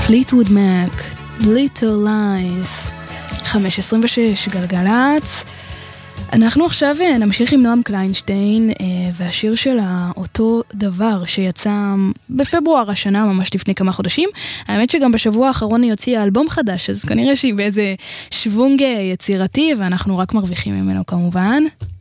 פליטווד מק, Little Lies, 5:26 גלגלץ. אנחנו עכשיו נמשיך עם נועם קליינשטיין והשיר שלה אותו דבר שיצא בפברואר השנה, ממש לפני כמה חודשים. האמת שגם בשבוע האחרון היא הוציאה אלבום חדש, אז כנראה שהיא באיזה שוונג יצירתי ואנחנו רק מרוויחים ממנו כמובן.